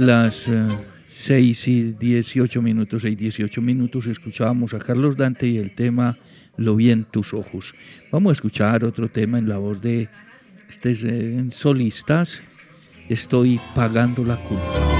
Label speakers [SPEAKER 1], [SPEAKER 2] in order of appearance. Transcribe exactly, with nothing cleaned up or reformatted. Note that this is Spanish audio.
[SPEAKER 1] las eh, seis y dieciocho minutos, seis y dieciocho minutos, escuchábamos a Carlos Dante y el tema Lo vi en tus ojos. Vamos a escuchar otro tema en la voz de este, eh, solistas, Estoy pagando la culpa.